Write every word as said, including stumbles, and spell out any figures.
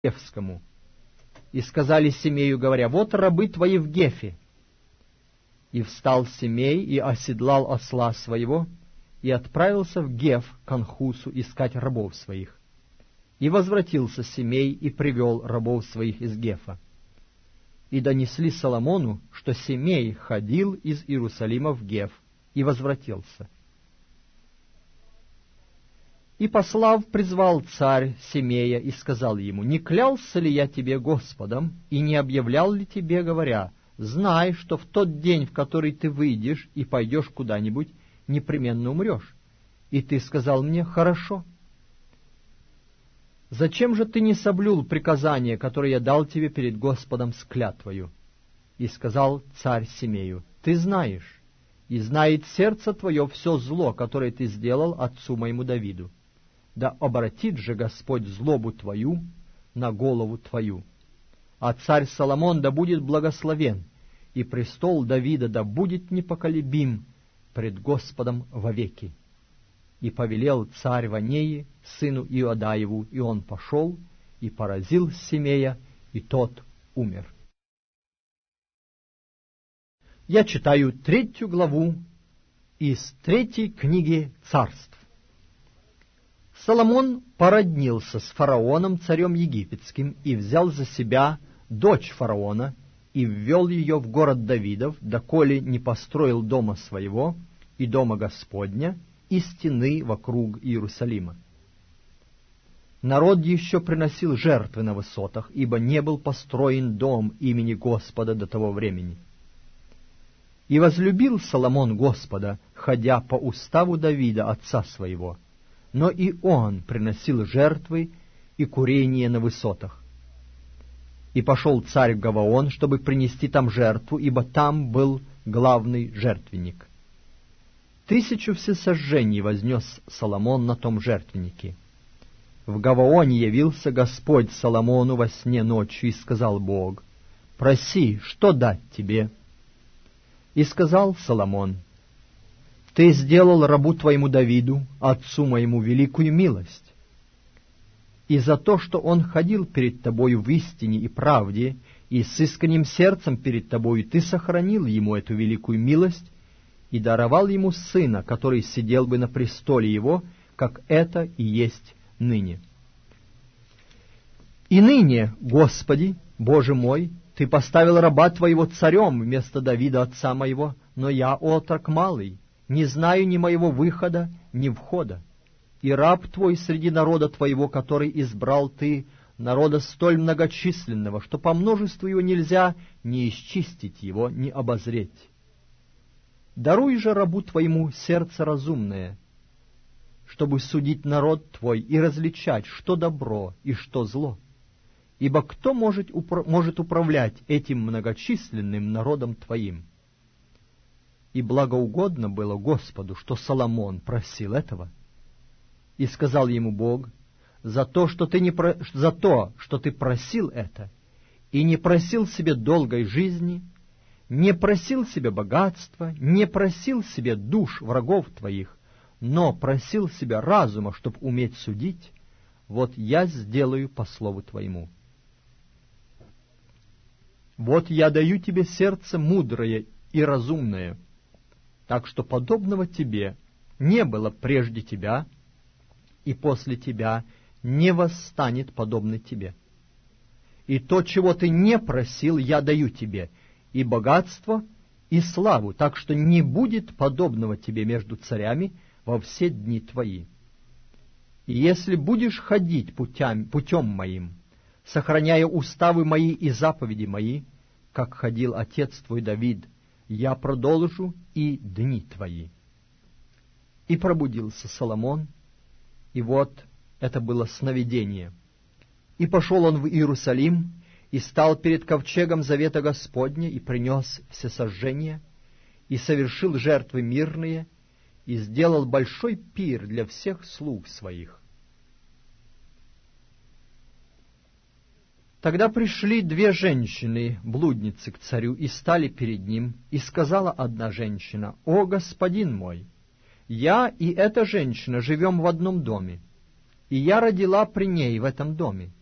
Гефскому. И сказали Семею, говоря: вот рабы твои в Гефе. И встал Семей и оседлал осла своего, и отправился в Геф к Анхусу искать рабов своих. И возвратился Семей и привел рабов своих из Гефа. И донесли Соломону, что Семей ходил из Иерусалима в Геф и возвратился. И, послав, призвал царь Семея и сказал ему: не клялся ли я тебе Господом, и не объявлял ли тебе, говоря: знай, что в тот день, в который ты выйдешь и пойдешь куда-нибудь, непременно умрешь. И ты сказал мне: хорошо. Зачем же ты не соблюл приказание, которое я дал тебе перед Господом с клятвою? И сказал царь Семею: ты знаешь, и знает сердце твое все зло, которое ты сделал отцу моему Давиду. Да обратит же Господь злобу твою на голову твою. А царь Соломон да будет благословен, и престол Давида да будет непоколебим пред Господом вовеки. И повелел царь Ванеи, сыну Иодаеву, и он пошел и поразил Семея, и тот умер. Я читаю третью главу из третьей книги Царств. Соломон породнился с фараоном, царем египетским, и взял за себя дочь фараона, и ввел ее в город Давидов, доколе не построил дома своего и дома Господня, и стены вокруг Иерусалима. Народ еще приносил жертвы на высотах, ибо не был построен дом имени Господа до того времени. И возлюбил Соломон Господа, ходя по уставу Давида, отца своего, но и он приносил жертвы и курение на высотах. И пошел царь в Гаваон, чтобы принести там жертву, ибо там был главный жертвенник. Тысячу всесожжений вознес Соломон на том жертвеннике. В Гаваоне явился Господь Соломону во сне ночью, и сказал Бог: проси, что дать тебе? И сказал Соломон: ты сделал рабу твоему Давиду, отцу моему, великую милость. И за то, что он ходил перед тобою в истине и правде, и с искренним сердцем перед тобою, ты сохранил ему эту великую милость и даровал ему сына, который сидел бы на престоле его, как это и есть ныне. И ныне, Господи, Боже мой, ты поставил раба твоего царем вместо Давида, отца моего, но я отрок малый, не знаю ни моего выхода, ни входа. И раб твой среди народа твоего, который избрал ты, народа столь многочисленного, что по множеству его нельзя ни исчистить его, ни обозреть. Даруй же рабу твоему сердце разумное, чтобы судить народ твой и различать, что добро и что зло. Ибо кто может, упра- может управлять этим многочисленным народом твоим? И благоугодно было Господу, что Соломон просил этого. И сказал ему Бог: за то, что ты, не про... за то, что ты просил это, и не просил себе долгой жизни, не просил себе богатства, не просил себе душ врагов твоих, но просил себе разума, чтоб уметь судить, вот я сделаю по слову твоему. Вот я даю тебе сердце мудрое и разумное, так что подобного тебе не было прежде тебя, и после тебя не восстанет подобный тебе. И то, чего ты не просил, я даю тебе, и богатство, и славу, так что не будет подобного тебе между царями во все дни твои. И если будешь ходить путям, путем моим, сохраняя уставы мои и заповеди мои, как ходил отец твой Давид, я продолжу и дни твои. И пробудился Соломон, и вот это было сновидение. И пошел он в Иерусалим, и стал перед ковчегом завета Господня, и принес всесожжение, и совершил жертвы мирные, и сделал большой пир для всех слуг своих. Тогда пришли две женщины, блудницы, к царю, и стали перед ним, и сказала одна женщина: «О, господин мой, я и эта женщина живем в одном доме, и я родила при ней в этом доме.